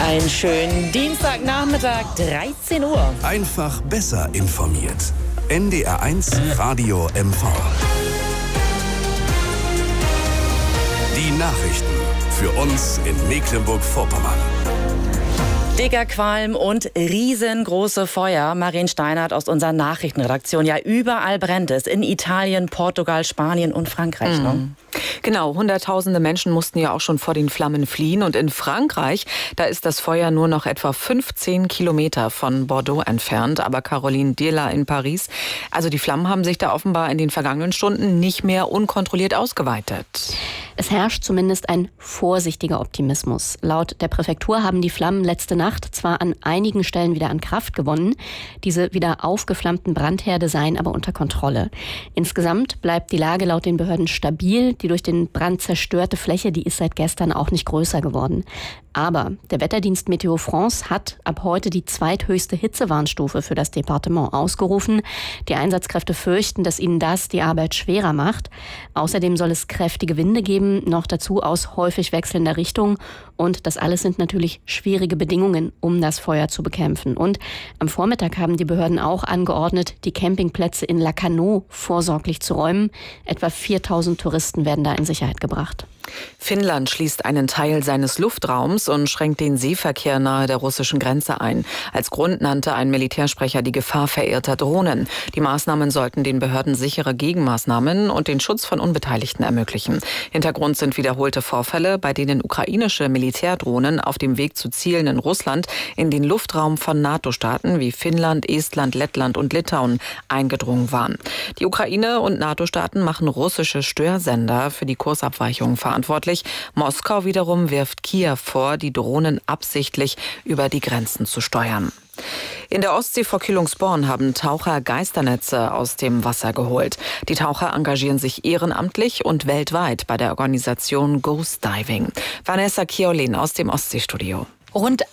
Einen schönen Dienstagnachmittag, 13 Uhr. Einfach besser informiert. NDR1 Radio MV. Die Nachrichten für uns in Mecklenburg-Vorpommern. Dicker Qualm und riesengroße Feuer. Marien Steinert aus unserer Nachrichtenredaktion. Ja, überall brennt es. In Italien, Portugal, Spanien und Frankreich. Ne? Genau, Hunderttausende Menschen mussten ja auch schon vor den Flammen fliehen. Und in Frankreich, da ist das Feuer nur noch etwa 15 Kilometer von Bordeaux entfernt. Aber Caroline Dierla in Paris, also die Flammen haben sich da offenbar in den vergangenen Stunden nicht mehr unkontrolliert ausgeweitet. Es herrscht zumindest ein vorsichtiger Optimismus. Laut der Präfektur haben die Flammen letzte Nacht zwar an einigen Stellen wieder an Kraft gewonnen, diese wieder aufgeflammten Brandherde seien aber unter Kontrolle. Insgesamt bleibt die Lage laut den Behörden stabil. Die durch den Brand zerstörte Fläche, die ist seit gestern auch nicht größer geworden. Aber der Wetterdienst Meteo France hat ab heute die zweithöchste Hitzewarnstufe für das Departement ausgerufen. Die Einsatzkräfte fürchten, dass ihnen das die Arbeit schwerer macht. Außerdem soll es kräftige Winde geben, noch dazu aus häufig wechselnder Richtung. Und das alles sind natürlich schwierige Bedingungen, um das Feuer zu bekämpfen. Und am Vormittag haben die Behörden auch angeordnet, die Campingplätze in Lacanau vorsorglich zu räumen. Etwa 4000 Touristen werden da in Sicherheit gebracht. Finnland schließt einen Teil seines Luftraums und schränkt den Seeverkehr nahe der russischen Grenze ein. Als Grund nannte ein Militärsprecher die Gefahr verirrter Drohnen. Die Maßnahmen sollten den Behörden sichere Gegenmaßnahmen und den Schutz von Unbeteiligten ermöglichen. Hintergrund sind wiederholte Vorfälle, bei denen ukrainische Militärdrohnen auf dem Weg zu Zielen in Russland in den Luftraum von NATO-Staaten wie Finnland, Estland, Lettland und Litauen eingedrungen waren. Die Ukraine und NATO-Staaten machen russische Störsender für die Kursabweichungen verantwortlich. Moskau wiederum wirft Kiew vor, die Drohnen absichtlich über die Grenzen zu steuern. In der Ostsee vor Kühlungsborn haben Taucher Geisternetze aus dem Wasser geholt. Die Taucher engagieren sich ehrenamtlich und weltweit bei der Organisation Ghost Diving. Vanessa Kiolin aus dem Ostseestudio. Rund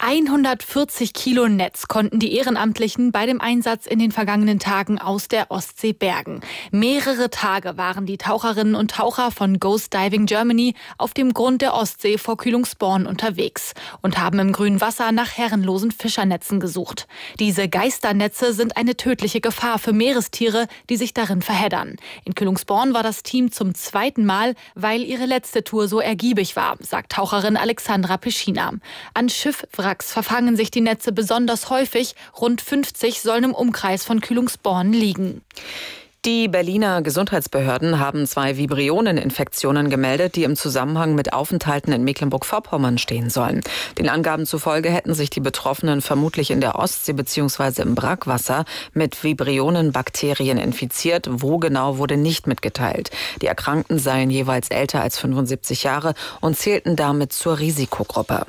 140 Kilo Netz konnten die Ehrenamtlichen bei dem Einsatz in den vergangenen Tagen aus der Ostsee bergen. Mehrere Tage waren die Taucherinnen und Taucher von Ghost Diving Germany auf dem Grund der Ostsee vor Kühlungsborn unterwegs und haben im grünen Wasser nach herrenlosen Fischernetzen gesucht. Diese Geisternetze sind eine tödliche Gefahr für Meerestiere, die sich darin verheddern. In Kühlungsborn war das Team zum zweiten Mal, weil ihre letzte Tour so ergiebig war, sagt Taucherin Alexandra Peschina. An Schiffwracks verfangen sich die Netze besonders häufig. Rund 50 sollen im Umkreis von Kühlungsborn liegen. Die Berliner Gesundheitsbehörden haben 2 Vibrioneninfektionen gemeldet, die im Zusammenhang mit Aufenthalten in Mecklenburg-Vorpommern stehen sollen. Den Angaben zufolge hätten sich die Betroffenen vermutlich in der Ostsee bzw. im Brackwasser mit Vibrionenbakterien infiziert. Wo genau, wurde nicht mitgeteilt. Die Erkrankten seien jeweils älter als 75 Jahre und zählten damit zur Risikogruppe.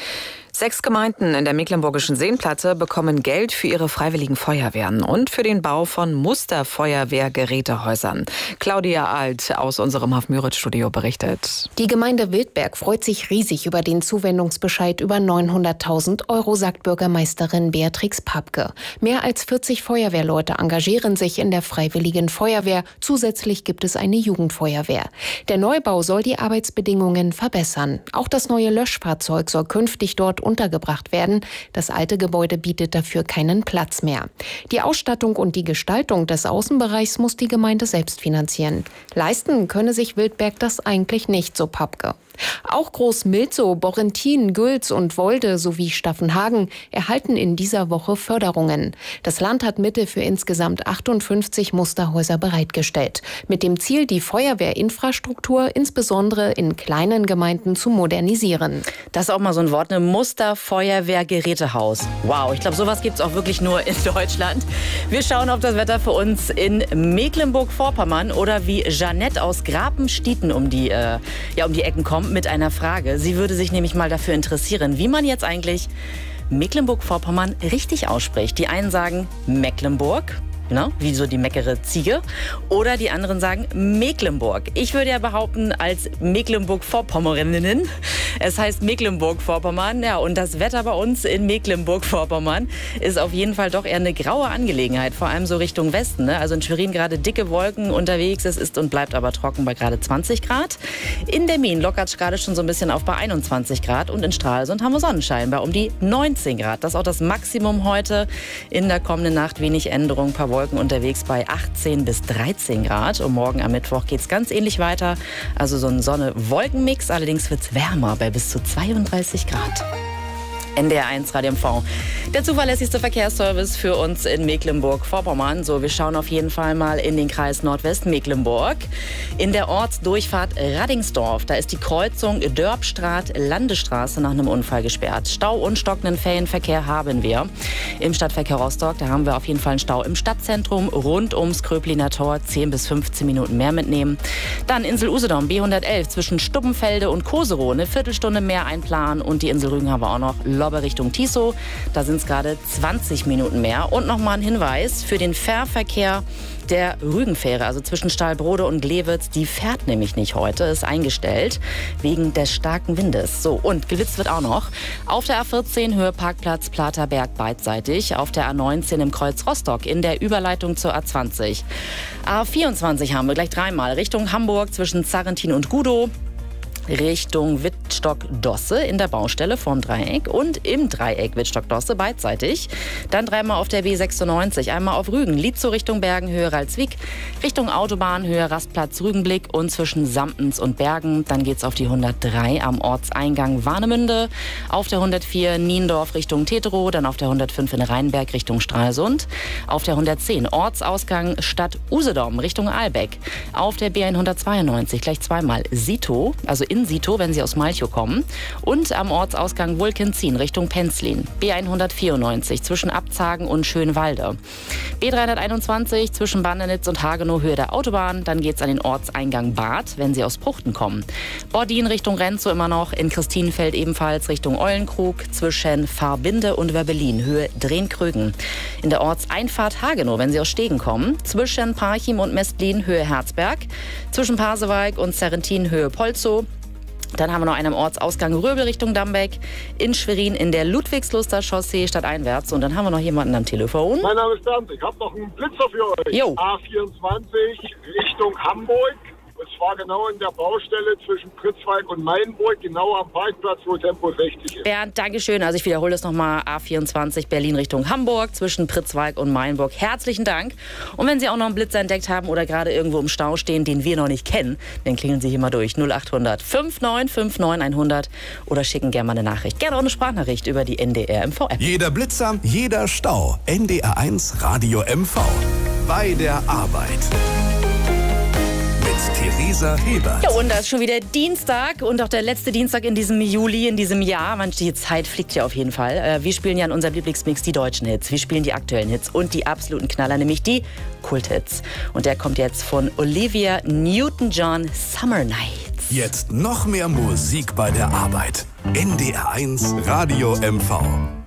6 Gemeinden in der mecklenburgischen Seenplatte bekommen Geld für ihre freiwilligen Feuerwehren und für den Bau von Musterfeuerwehr-Gerätehäusern. Claudia Alt aus unserem Hofmüritz-Studio berichtet. Die Gemeinde Wildberg freut sich riesig über den Zuwendungsbescheid über 900.000 Euro, sagt Bürgermeisterin Beatrix Papke. Mehr als 40 Feuerwehrleute engagieren sich in der Freiwilligen Feuerwehr. Zusätzlich gibt es eine Jugendfeuerwehr. Der Neubau soll die Arbeitsbedingungen verbessern. Auch das neue Löschfahrzeug soll künftig dort untergebracht werden. Das alte Gebäude bietet dafür keinen Platz mehr. Die Ausstattung und die Gestaltung des Außenbereichs muss die Gemeinde selbst finanzieren. Leisten könne sich Wildberg das eigentlich nicht, so Papke. Auch Groß-Milzow, Borrentin, Gülz und Wolde sowie Staffenhagen erhalten in dieser Woche Förderungen. Das Land hat Mittel für insgesamt 58 Musterhäuser bereitgestellt, mit dem Ziel, die Feuerwehrinfrastruktur insbesondere in kleinen Gemeinden zu modernisieren. Das ist auch mal so ein Wort, eine Musterfeuerwehr-Gerätehaus. Wow, ich glaube, sowas gibt es auch wirklich nur in Deutschland. Wir schauen auf das Wetter für uns in Mecklenburg-Vorpommern oder wie Jeanette aus Grapenstieten um die Ecken kommt mit einer Frage. Sie würde sich nämlich mal dafür interessieren, wie man jetzt eigentlich Mecklenburg-Vorpommern richtig ausspricht. Die einen sagen Mecklenburg, ne? Wie so die meckere Ziege. Oder die anderen sagen Mecklenburg. Ich würde ja behaupten, als Mecklenburg-Vorpommerinnen. Es heißt Mecklenburg-Vorpommern. Ja, und das Wetter bei uns in Mecklenburg-Vorpommern ist auf jeden Fall doch eher eine graue Angelegenheit. Vor allem so Richtung Westen. Ne? Also in Schwerin gerade dicke Wolken unterwegs. Es ist und bleibt aber trocken bei gerade 20 Grad. In der Mien lockert es gerade schon so ein bisschen auf bei 21 Grad. Und in Stralsund haben wir Sonnenschein bei um die 19 Grad. Das ist auch das Maximum heute. In der kommenden Nacht wenig Änderung. Ein paar Wolken unterwegs bei 18 bis 13 Grad. Und morgen am Mittwoch geht es ganz ähnlich weiter. Also so ein Sonne-Wolken-Mix. Allerdings wird es wärmer bei bis zu 32 Grad. NDR 1 Radio MV. Der zuverlässigste Verkehrsservice für uns in Mecklenburg-Vorpommern. So, wir schauen auf jeden Fall mal in den Kreis Nordwestmecklenburg. In der Ortsdurchfahrt Raddingsdorf, da ist die Kreuzung Dörbstraat-Landestraße nach einem Unfall gesperrt. Stau und stockenden Ferienverkehr haben wir. Im Stadtverkehr Rostock, da haben wir auf jeden Fall einen Stau im Stadtzentrum rund ums Kröpliner Tor. 10 bis 15 Minuten mehr mitnehmen. Dann Insel Usedom, B111 zwischen Stubbenfelde und Koserow. Eine Viertelstunde mehr einplanen. Und die Insel Rügen haben wir auch noch. Lobbe Richtung Tisow. Da sind es gerade 20 Minuten mehr. Und nochmal ein Hinweis für den Fährverkehr der Rügenfähre, also zwischen Stahlbrode und Glewitz. Die fährt nämlich nicht heute, ist eingestellt wegen des starken Windes. So, und geblitzt wird auch noch. Auf der A14 Höhe Parkplatz Platerberg beidseitig. Auf der A19 im Kreuz Rostock in der Überleitung zur A20. A24 haben wir gleich dreimal. Richtung Hamburg zwischen Zarrentin und Gudow. Richtung Wittstock-Dosse in der Baustelle vorm Dreieck und im Dreieck Wittstock-Dosse beidseitig. Dann dreimal auf der B96, einmal auf Rügen, Lietzow Richtung Bergen, Höhe Ralswiek, Richtung Autobahn, Höhe Rastplatz Rügenblick und zwischen Samtens und Bergen. Dann geht's auf die 103 am Ortseingang Warnemünde, auf der 104 Niendorf Richtung Teterow, dann auf der 105 in Rheinberg Richtung Stralsund, auf der 110 Ortsausgang Stadt Usedom Richtung Ahlbeck, auf der B192 gleich zweimal Sito, also in Sito, wenn Sie aus Malchow kommen. Und am Ortsausgang Wulkenzin Richtung Penzlin. B194 zwischen Abzagen und Schönwalde. B321 zwischen Bandenitz und Hagenow Höhe der Autobahn. Dann geht's an den Ortseingang Bad, wenn Sie aus Pruchten kommen. Bordin Richtung Renzow immer noch. In Christinenfeld ebenfalls Richtung Eulenkrug. Zwischen Fahrbinde und Werbelin Höhe Drehn-Krögen. In der Ortseinfahrt Hagenow, wenn Sie aus Stegen kommen. Zwischen Parchim und Mestlin Höhe Herzberg. Zwischen Pasewalk und Serrentin Höhe Polzow. Dann haben wir noch einen am Ortsausgang Röbel Richtung Dambeck, in Schwerin in der Ludwigsluster Chaussee stadteinwärts. Und dann haben wir noch jemanden am Telefon. Mein Name ist Bernd, ich habe noch einen Blitzer für euch. Jo. A24 Richtung Hamburg. Und zwar genau in der Baustelle zwischen Pritzwalk und Mainburg, genau am Parkplatz, wo Tempo 60 ist. Bernd, Dankeschön. Also ich wiederhole das nochmal. A24 Berlin Richtung Hamburg zwischen Pritzwalk und Mainburg. Herzlichen Dank. Und wenn Sie auch noch einen Blitzer entdeckt haben oder gerade irgendwo im Stau stehen, den wir noch nicht kennen, dann klingeln Sie hier mal durch. 0800 5959 100 oder schicken gerne mal eine Nachricht. Gerne auch eine Sprachnachricht über die NDR MV-App. Jeder Blitzer, jeder Stau. NDR 1 Radio MV. Bei der Arbeit. Theresa Hebert. Ja, und da ist schon wieder Dienstag und auch der letzte Dienstag in diesem Juli, in diesem Jahr. Man, die Zeit fliegt ja auf jeden Fall. Wir spielen ja in unserem Lieblingsmix die deutschen Hits. Wir spielen die aktuellen Hits und die absoluten Knaller, nämlich die Kulthits. Und der kommt jetzt von Olivia Newton-John, Summer Nights. Jetzt noch mehr Musik bei der Arbeit. NDR 1 Radio MV.